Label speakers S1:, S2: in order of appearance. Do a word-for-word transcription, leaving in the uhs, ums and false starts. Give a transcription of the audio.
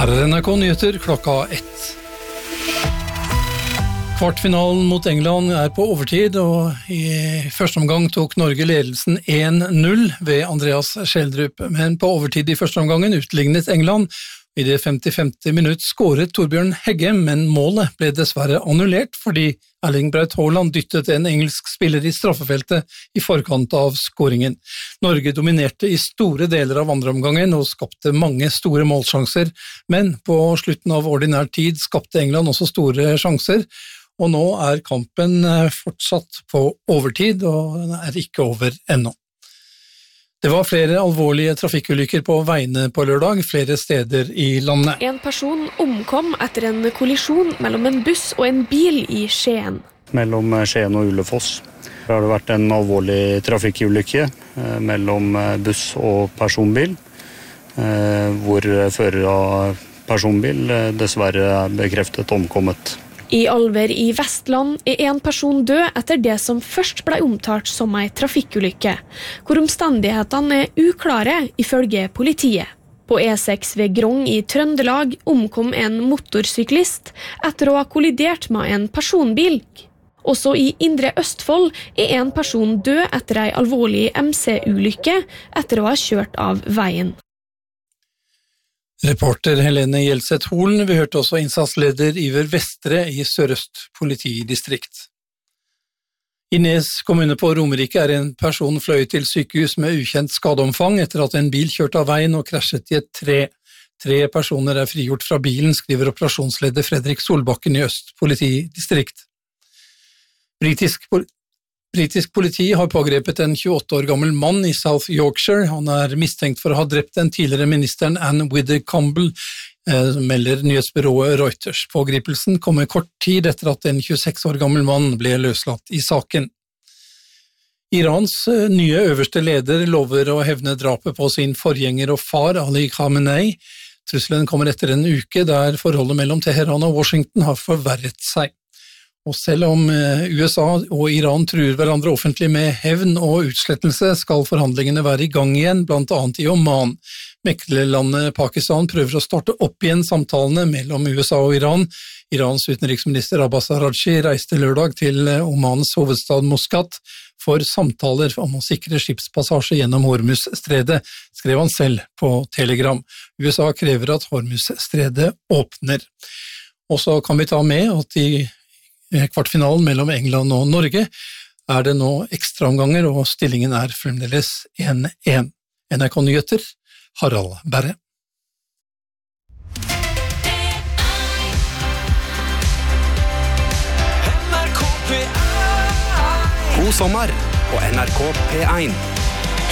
S1: Her er N R K Nyheter klokka ett. Kvartfinalen mot England er på overtid, og i første omgang tok Norge ledelsen én null ved Andreas Schjelderup. Men på overtid i første omgangen utlignet England. I det femtifemte minutt skåret Torbjørn Heggem, men målet ble dessverre annullert fordi Erling Braut Haaland dyttet en engelsk spiller i straffefeltet i forkant av skåringen. Norge dominerte i store deler av andre omgangen og skapte mange store målsjanser, men på slutten av ordinær tid skapte England også store sjanser, og nå er kampen fortsatt på overtid, og den er ikke over ennå. Det var flere alvorlige trafikkulykker på veiene på lørdag, flere steder i landet.
S2: En person omkom etter en kollisjon mellom en buss og en bil i Skien.
S3: Mellom Skien og Ulefoss har det vært en alvorlig trafikkulykke mellom buss og personbil, hvor fører av personbil dessverre er bekreftet omkommet.
S2: I Alver i Vestland er en person død etter det som først ble omtalt som en trafikkulykke, hvor omstendighetene er uklare ifølge politiet. På E seks ved Grong i Trøndelag omkom en motorsyklist etter å ha kollidert med en personbil. Også i Indre Østfold er en person død etter en alvorlig M C-ulykke etter å ha kjørt av veien.
S1: Reporter Helene Gjelseth Holen, vi hørte også innsatsleder Iver Vestre i Sør-Øst politidistrikt. I Nes kommune på Romerike er en person fløyet til sykehus med ukjent skadeomfang etter at en bil kjørte av veien og krasjet i et tre. Tre personer er frigjort fra bilen, skriver operasjonsleder Fredrik Solbakken i Øst politidistrikt. Britisk politi Britisk politi har pågrepet en tjueåtte år gammel mann i South Yorkshire. Han er mistenkt for å ha drept den tidligere ministeren Anne Widdecombe, eh, melder nyhetsbyrået Reuters. Pågripelsen kommer kort tid etter at en tjueseks år gammel mann ble løslatt i saken. Irans eh, nye øverste leder lover å hevne drapet på sin forgjenger og far Ali Khamenei. Trusselen kommer etter en uke der forholdet mellom Teheran og Washington har forverret seg. Og selv om U S A og Iran truer hverandre offentlig med hevn og utslettelse, skal forhandlingene være i gang igjen, blant annet i Oman. Meklerlandet Pakistan prøver å starte opp igjen samtalene mellom U S A og Iran. Irans utenriksminister Abbas Araghchi reiste lørdag til Omans hovedstad Muscat for samtaler om å sikre skipspassasje gjennom Hormuz-stredet, skrev han selv på Telegram. U S A krever at Hormuz-stredet åpner. Og så kan vi ta med at i kvartfinalen mellom England og Norge er det nå ekstraomganger, og stillingen er fremdeles én én. N R K Nyheter, Harald Berre.
S4: God sommer på N R K P én.